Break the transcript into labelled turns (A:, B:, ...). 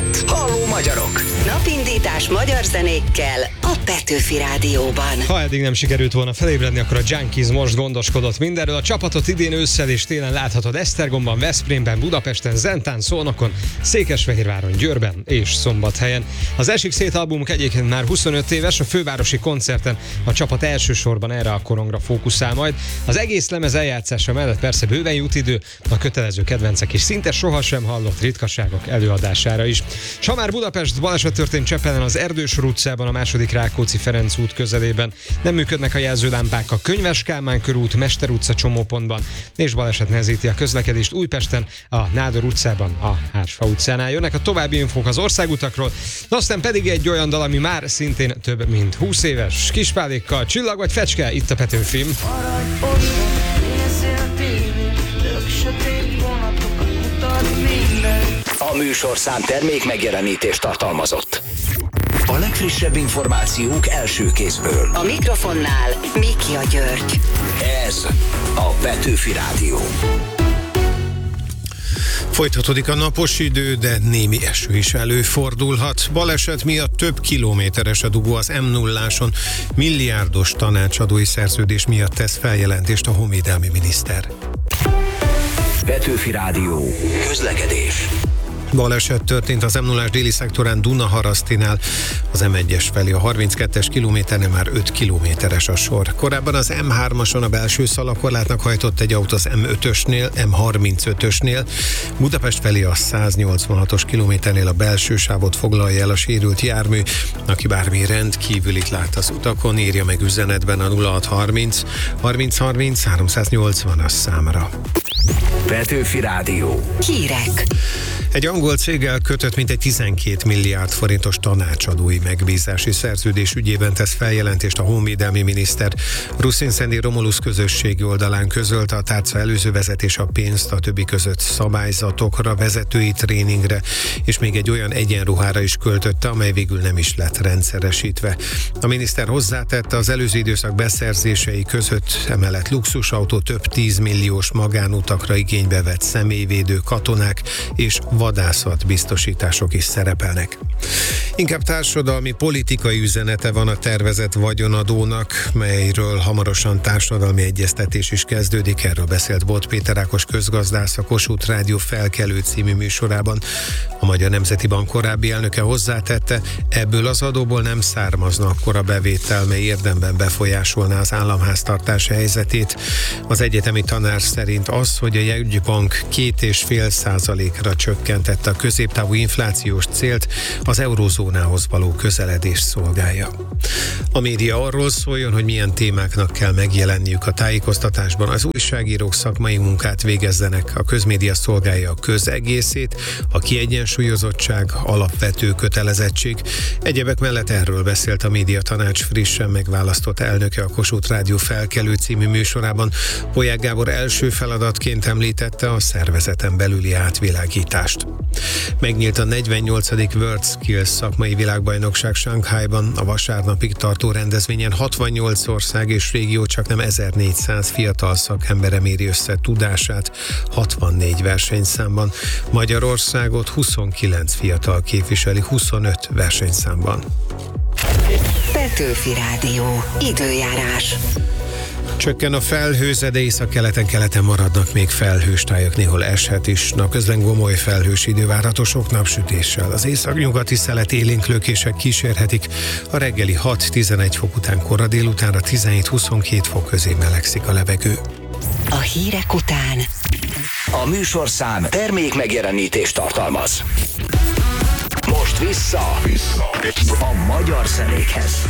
A: Halló magyarok!
B: Napindítás magyar zenékkel a Petőfi Rádióban.
C: Ha eddig nem sikerült volna felébredni, akkor a Junkies most gondoskodott mindenről. A csapatot idén ősszel és télen láthatod Esztergomban, Veszprémben, Budapesten, Zentán, Szolnokon, Székesfehérváron, Győrben és Szombathelyen. Az Esik szét albumuk egyébként már 25 éves, a fővárosi koncerten a csapat elsősorban erre a korongra fókuszál majd. Az egész lemez eljátszása mellett persze bőven jut idő a kötelező kedvencek és szinte sohasem hallott ritkaságok előadására is. S ha már Budapest, baleset történt Csepelen az Erdősor utcában, a második Rákóczi-Ferenc út közelében. Nem működnek a jelzőlámpák a Könyves Kálmán körút, Mester utca csomópontban, és baleset nehezíti a közlekedést Újpesten, a Nádor utcában, a Hársfa utcánál. Jönnek a további infók az országutakról, aztán pedig egy olyan dal, ami már szintén több mint 20 éves. Kispálékkal, Csillag vagy Fecske, itt a Petőfim.
A: A műsorszám termék megjelenítést tartalmazott. A legfrissebb információk első kézből.
B: A mikrofonnál Miki György.
A: Ez a Petőfi Rádió.
D: Folytatódik a napos idő, de némi eső is előfordulhat. Baleset miatt több kilométeres a dugó az M0-áson. Milliárdos tanácsadói szerződés miatt tesz feljelentést a honvédelmi miniszter.
A: Petőfi Rádió. Közlekedés.
D: Baleset történt az M0-ás déli szektorán Dunaharasztinál, az M1-es felé a 32-es kilométernél már 5 kilométeres a sor. Korábban az M3-ason a belső szalakorlátnak hajtott egy autó az M5-ösnél, M35-ösnél, Budapest felé a 186-os kilométernél a belső sávot foglalja el a sérült jármű. Aki bármi rendkívülit lát az utakon, írja meg üzenetben a 0630 30 30 380-as számra.
A: Petőfi Rádió.
B: Hírek.
D: Egy angol céggel kötött mintegy 12 milliárd forintos tanácsadói megbízási szerződés ügyében tesz feljelentést a honvédelmi miniszter. Ruszin-Szendi Romulus közösségi oldalán közölte, a tárca előző vezetés a pénzt a többi között szabályzatokra, vezetői tréningre és még egy olyan egyenruhára is költötte, amely végül nem is lett rendszeresítve. A miniszter hozzátette, az előző időszak beszerzései között emellett luxusautó, több 10 milliós magánutakra igénybe vett személyvédő, katonák és vadászatbiztosítások is szerepelnek. Inkább társadalmi politikai üzenete van a tervezett vagyonadónak, melyről hamarosan társadalmi egyeztetés is kezdődik. Erről beszélt Bot Péter Ákos közgazdász a Kossuth Rádió Felkelő című műsorában. A Magyar Nemzeti Bank korábbi elnöke hozzátette, ebből az adóból nem származna akkora bevétel, mely érdemben befolyásolná az államháztartás helyzetét. Az egyetemi tanár szerint az, hogy a jegybank 2,5%-ra csökkentette a középtávú inflációs célt, az eurózónához való közeledést szolgálja. A média arról szóljon, hogy milyen témáknak kell megjelenniük a tájékoztatásban. Az újságírók szakmai munkát végezzenek, a közmédia szolgálja a közegészét, a kiegyensúlyozottság alapvető kötelezettség. Egyebek mellett erről beszélt a médiatanács frissen megválasztott elnöke a Kossuth Rádió Felkelő című műsorában. Polyák Gábor első feladatként említette a szervezeten belüli átvilágítást. Megnyílt a 48. World Skills szakmai világbajnokság Shanghaiban. A vasárnapig tartó rendezvényen 68 ország és régió csaknem 1400 fiatal szakembere méri össze tudását 64 versenyszámban. Magyarországot 29 fiatal képviseli 25 versenyszámban.
B: Petőfi Rádió. Időjárás.
D: Csökken a felhő, de északkeleten maradnak még felhős tájak, néhol eshet is. Napközben gomoly felhős idő várható sok napsütéssel. Az északnyugati szelet élénk lökések kísérhetik. A reggeli 6-11 fok után kora délutánra 17-22 fok közé melegszik a levegő.
B: A hírek után
A: A műsorszám termék megjelenítést tartalmaz. Most vissza a magyar zenékhez.